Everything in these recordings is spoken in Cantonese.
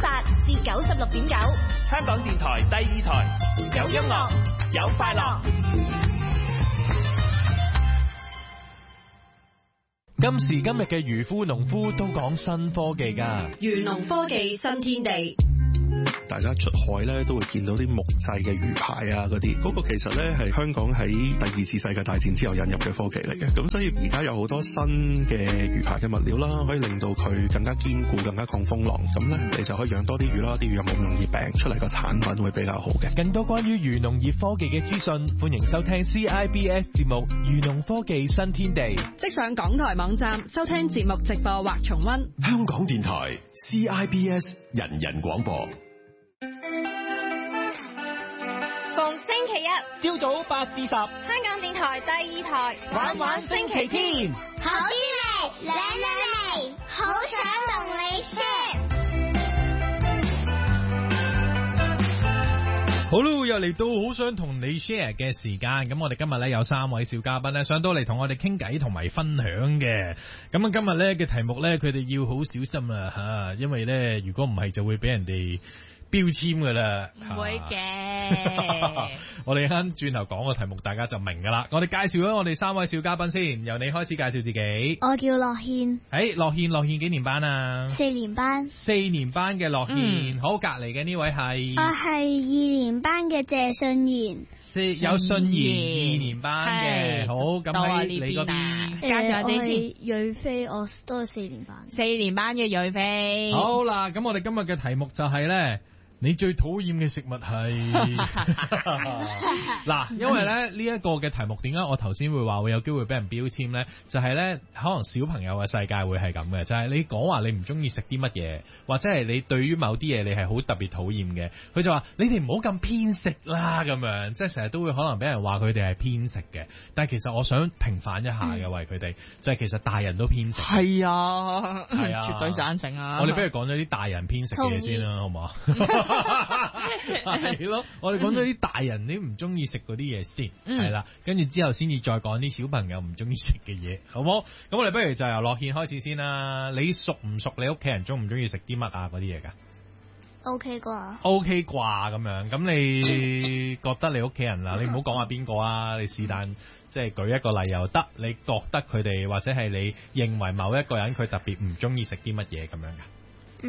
98至96.9， 香港電台第2台，有音樂，有快樂。 今時今日嘅漁夫農夫都講新科技㗎， 漁農科技新天地。 大家出海咧都會見到啲木製嘅魚排啊，嗰啲嗰個其實咧係香港喺第2次世界大戰之後引入嘅科技嚟嘅。咁所以而家有好多新嘅魚排嘅物料啦，可以令到佢更加堅固、更加抗風浪。咁咧你就可以養多啲魚啦，啲魚又冇咁容易病，出嚟個產品會比較好嘅。 更多關於漁農業科技嘅資訊，歡迎收聽 CIBS 節目《漁農科技新天地》。 即上港台網站收聽節目直播或重溫。 香港電台 CIBS 人人廣播。 逢星期一朝早8至10， 香港電台第2台玩玩星期天， 好啲味，靚靚味，好想同你 share。 好咯，又嚟到好想同你 share 嘅時間。咁我哋今日咧有3位小嘉賓咧上到嚟同我哋傾偈同埋分享嘅。咁啊今日咧嘅題目咧，佢哋要好小心啦吓，因為咧如果唔係就會俾人哋標籤噶啦， 唔會嘅。 我哋啱轉頭講個題目，大家就明噶啦。我哋介紹咗我哋3位小嘉賓先，由你開始介紹自己。 我叫樂憲。 樂憲幾年班啊 ？4年班。 4年班嘅樂憲，好，隔籬嘅呢位係？ 我係2年班嘅謝信賢。 有信賢2年班嘅，好，咁喺你嗰邊介紹下自己先。 瑞飛，我都係4年班。 4年班嘅瑞飛。 好啦，咁我哋今日嘅題目就係咧。你最討厭嘅食物係嗱，因為咧呢一個嘅題目點解我頭先會話會有機會俾人標籤咧？就係咧可能小朋友嘅世界會係咁嘅，就係你講話你唔中意食啲乜嘢，或者係你對於某啲嘢你係好特別討厭嘅，佢就話你哋唔好咁偏食啦咁樣，即係成日都會可能俾人話佢哋係偏食嘅。但係其實我想平反一下嘅，為佢哋就係其實大人都偏食。 係啊， 係啊， 絕對贊成啊！ 我哋不如講咗啲大人偏食嘅嘢先啦，好唔好？係咯，我哋講咗啲大人你唔中意食嗰啲嘢先，係啦，跟住之後先至再講啲小朋友唔中意食嘅嘢，好唔好？咁我哋不如就由樂憲開始先啦。你熟唔熟你屋企人中唔中意食啲乜啊？嗰啲嘢噶 ？OK 啩 ？OK 啩咁樣。咁你覺得你屋企人嗱，你唔好講下邊個啊？你是但即係舉一個例又得。你覺得佢哋或者係你認為某一個人佢特別唔中意食啲乜嘢咁樣噶？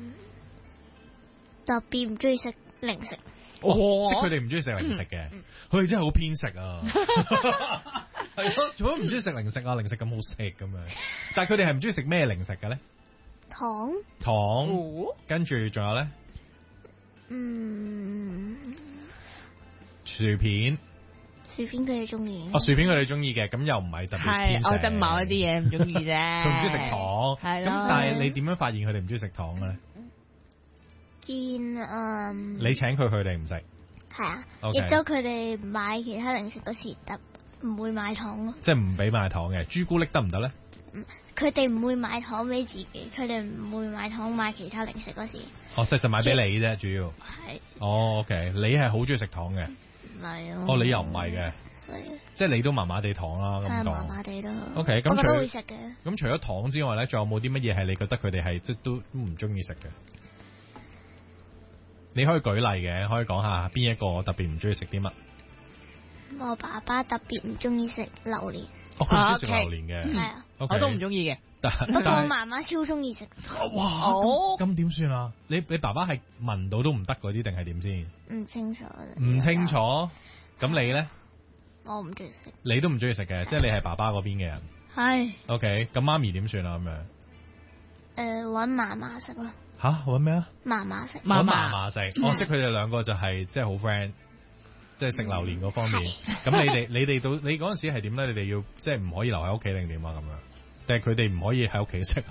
特別唔中意食零食， 即係佢哋唔中意食零食嘅，佢哋真係好偏食啊！係咯，做乜唔中意食零食啊？零食咁好食咁樣，但係佢哋係唔中意食咩零食嘅咧？ 糖， 跟住仲有咧？薯片佢哋中意。 薯片佢哋中意嘅，咁又唔係特別偏食。 係，我真某一啲嘢唔中意啫。 佢唔中意食糖， 係咯。 咁但係你點樣發現佢哋唔中意食糖嘅咧？你請佢哋唔食， 係啊，亦都佢哋買其他零食嗰時唔會買糖咯， 即係唔俾買糖嘅。朱古力得唔得咧？ 佢哋唔會買糖俾自己，佢哋唔會買糖買其他零食嗰時。 即係就買俾你啫，主要係。 OK，你係好中意食糖嘅， 唔係啊？ 你又唔係嘅，即係你都麻麻地糖啦，咁講。麻麻地咯。 OK，咁我都會食嘅。 咁除咗糖之外咧，仲有冇啲乜嘢係你覺得佢哋係即都唔中意食嘅？你可以舉例嘅，可以講下邊一個特別唔中意食啲乜？ 我爸爸特別唔中意食榴蓮。 佢唔中意食榴蓮嘅， 係啊， 我都唔中意嘅。 不過我媽媽超中意食。 哇！咁點算啊？你爸爸係聞到都唔得嗰啲定係點先？ 唔清楚。 唔清楚。咁你咧？ 我唔中意食。 你都唔中意食嘅，即係你係爸爸嗰邊嘅人。 係。 OK，咁媽咪點算啊？咁樣。 搵媽媽食咯。 吓？搵咩啊？ 媽媽食。 搵媽媽食。即係佢哋兩個就係即係好 friend。即係食榴蓮嗰方面，咁你哋到你嗰陣時係點咧？你哋要即係唔可以留喺屋企定點啊？咁樣，定係佢哋唔可以喺屋企食啊？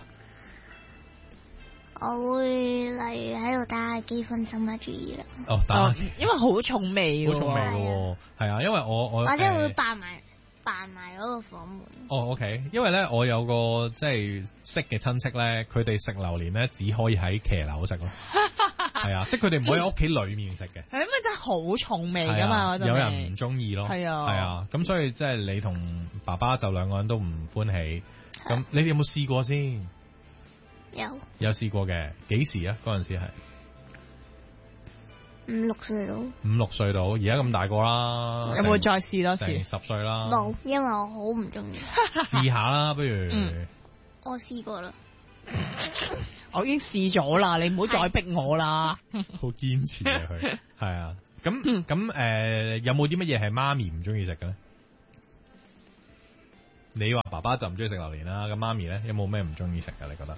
我會例如喺度打下機分心下注意啦。 打， 因為好重味嘅， 好重味嘅，係啊，因為我或者會扮埋嗰個房門。 OK，因為咧我有個即係識嘅親戚咧，佢哋食榴蓮咧只可以喺騎樓食咯。係啊，即係佢哋唔可以喺屋企裏面食嘅。 係因為真係好重味噶嘛， 有人唔中意咯。係啊，咁所以即係你同爸爸就兩個人都唔歡喜。咁你哋有冇試過先？ 有試過嘅，幾時啊？嗰陣時係 5、6歲到。 5、6歲到，而家咁大個啦， 有冇再試多次？ 成10歲啦。 冇，因為我好唔中意。 試下啦，不如。 我試過啦。 我已經試咗啦，你唔好再逼我啦。 好堅持嘅佢，係啊。咁有冇啲乜嘢係媽咪唔中意食嘅咧？你話爸爸就唔中意食榴蓮啦，咁媽咪咧有冇咩唔中意食嘅？你覺得？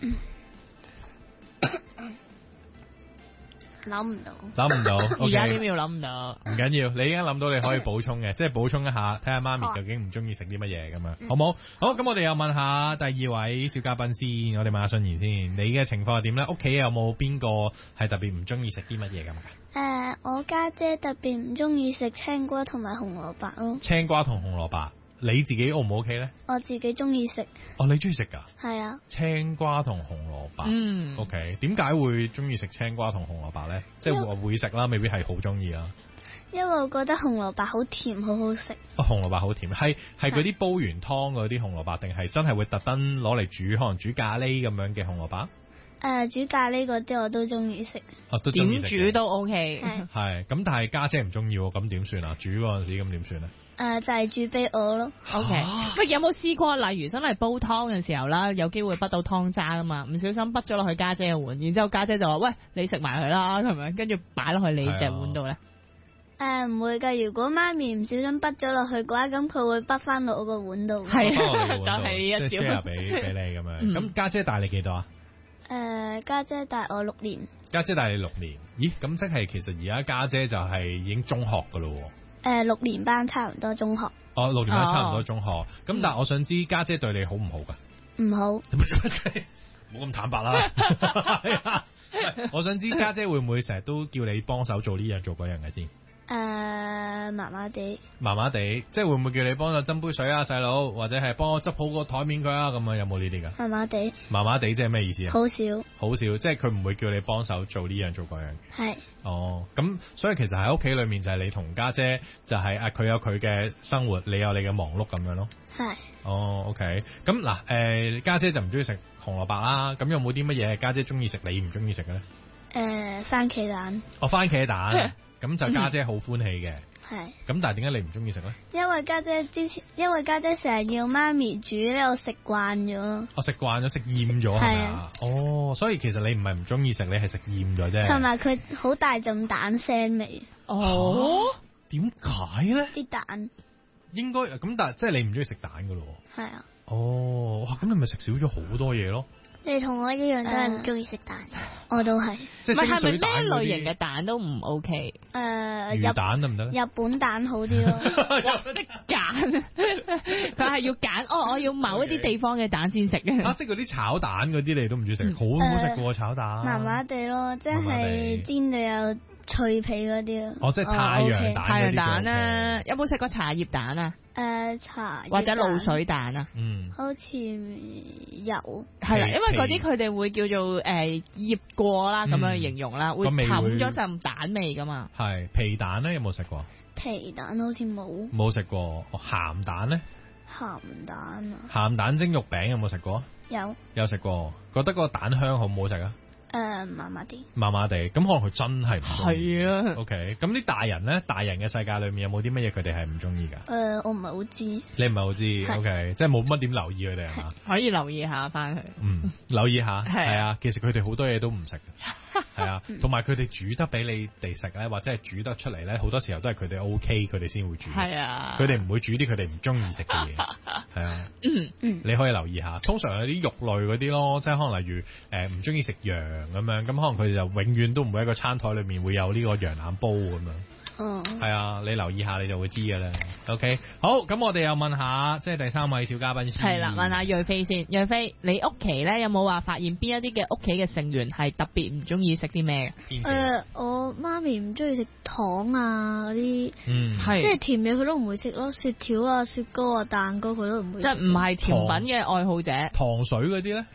諗唔到。 而家點要諗唔到？ 唔緊要，你已經諗到，你可以補充嘅，即係補充一下，睇下媽咪究竟唔中意食啲乜嘢咁樣，好冇？好，咁我哋又問下第2位小嘉賓先，我哋問下信怡先，你嘅情況係點咧？屋企有冇邊個係特別唔中意食啲乜嘢咁㗎？ 我家姐特別唔中意食青瓜同埋紅蘿蔔咯。 青瓜同紅蘿蔔，你自己 O 唔 OK 咧？ 我自己中意食。 哦，你中意食㗎？ 係啊。 青瓜同紅蘿蔔，OK，點解會中意食青瓜同紅蘿蔔咧？即係會食啦，未必係好中意啦。 因為我覺得紅蘿蔔好甜，好好食。 哦，紅蘿蔔好甜，係嗰啲煲完湯嗰啲紅蘿蔔，定係真係會特登攞嚟煮，可能煮咖喱咁樣嘅紅蘿蔔？ 煮咖喱嗰啲我都中意食。 都中意食。點煮都 OK。 係，咁但係家姐唔中意喎，咁點算啊？煮嗰陣時咁點算咧？ 就係煮俾我咯。 OK。喂，有冇試過？例如真係煲湯嘅時候啦，有機會滗到湯渣啊嘛，唔小心滗咗落去家姐嘅碗，然之後家姐就話：喂，你食埋佢啦，係咪？跟住擺落去你隻碗度咧？ 唔會㗎，如果媽咪唔小心滗咗落去嘅話，咁佢會滗翻落我個碗度。 係就係一招。 即係 share 俾你咁樣。咁家姐大你幾多啊？ 家姐大我6年。 家姐大你6年，咦？咁即係其實而家家姐就係已經中學噶咯喎。 6年班差唔多中學。 哦，6年班差唔多中學。咁但係我想知家姐對你好唔好噶？ 唔好。 冇咁坦白啦。我想知家姐會唔會成日都叫你幫手做呢樣做嗰樣嘅先？ 麻麻地， 即係會唔會叫你幫手斟杯水啊，細佬，或者係幫我執好個台面佢啊？咁啊，有冇呢啲噶？麻麻地，即係咩意思啊？好少，即係佢唔會叫你幫手做呢樣做嗰樣。 係。 哦，咁所以其實喺屋企裏面就係你同家姐就係佢有佢嘅生活，你有你嘅忙碌咁樣咯。 係。 哦 OK，咁嗱，家姐就唔中意食紅蘿蔔啦，咁有冇啲乜嘢家姐中意食，你唔中意食嘅咧？ 番茄蛋。 哦，番茄蛋。咁就家姐好歡喜嘅， 係。 咁但係點解你唔中意食咧？ 因為家姐成日要媽咪煮咧，我食慣咗。我食慣咗，食厭咗係咪啊？哦，所以其實你唔係唔中意食，你係食厭咗啫。 同埋佢好大陣蛋腥味。 哦，點解咧？ 啲蛋應該咁，但係即係你唔中意食蛋噶咯？ 係啊。 哦，哇，咁你咪食少咗好多嘢咯？ 你同我一樣都係唔中意食蛋，我都係。 即係係咪咩類型嘅蛋都唔 OK？ 魚蛋得唔得咧？ 日本蛋好啲咯。 我識揀，佢係要揀。我要某一啲地方嘅蛋先食嘅。 即係嗰啲炒蛋嗰啲你都唔中意食，好好食嘅喎炒蛋。 麻麻地咯，即係煎到有脆皮嗰啲咯。 哦，即係太陽蛋啊！有冇食過茶葉蛋啊？ 茶葉或者鹵水蛋啊？ 好似有。 係啦，因為嗰啲佢哋會叫做醃過啦，咁樣形容啦，會冚咗陣蛋味噶嘛。 係皮蛋咧，有冇食過？ 皮蛋好似冇。 冇食過。鹹蛋咧？ 鹹蛋啊！ 鹹蛋蒸肉餅有冇食過？有食過，覺得個蛋香好唔好食啊？ 麻麻地， 咁可能佢真係唔中意。 係啊。 OK，咁啲大人咧，大人嘅世界裏面有冇啲乜嘢佢哋係唔中意噶？ 我唔係好知。 你唔係好知 ？OK，即係冇乜點留意佢哋係嘛？ 可以留意下翻去。 留意下，係啊。其實佢哋好多嘢都唔食嘅，係啊。同埋佢哋煮得俾你哋食咧，或者係煮得出嚟咧，好多時候都係佢哋 OK，佢哋先會煮。 係啊。 佢哋唔會煮啲佢哋唔中意食嘅嘢，係啊。你可以留意下，通常有啲肉類嗰啲咯，即係可能例如唔中意食羊咁樣，咁可能佢哋就永遠都唔會喺個餐台裏面會有呢個羊腩煲咁樣。係啊，你留意下你就會知㗎啦。OK， 好，咁我哋又問下即係第3位小嘉賓先。 係啦，問下瑞飛先。瑞飛，你屋企咧有冇話發現邊一啲嘅屋企嘅成員係特別唔中意食啲咩嘅？ 我媽咪唔中意食糖啊嗰啲， 即係甜嘢佢都唔會食咯，雪條啊、雪糕啊、蛋糕佢都唔會食。 即係唔係甜品嘅愛好者。 糖水嗰啲咧？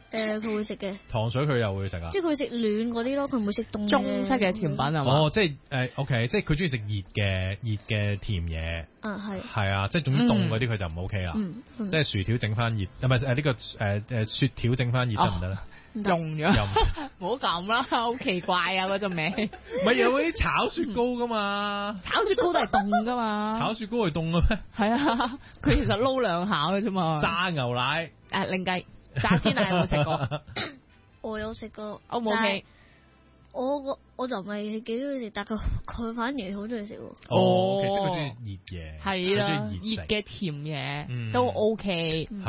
佢會食嘅。 糖水佢又會食啊？ 即係佢會食暖嗰啲咯，佢唔會食凍嘅。 中式嘅甜品係嘛？ 哦，即係OK，即係佢中意食熱嘅甜嘢。 係。係啊，即係總之凍嗰啲佢就唔 OK 啦。即係薯條整翻熱，唔係呢個雪條整翻熱得唔得咧？ 溶咗，唔好咁啦，好奇怪啊嗰陣味。 唔係有啲炒雪糕噶嘛？ 炒雪糕都係凍噶嘛？ 炒雪糕係凍嘅咩？ 係啊，佢其實撈兩下嘅啫嘛。 炸牛奶另計炸鮮奶有冇食過？ 我有食過 ，O 唔 OK？ 我就唔係幾中意食，但佢反而好中意食喎。 哦，即係佢中意熱嘢， 係啦，熱嘅甜嘢都 OK。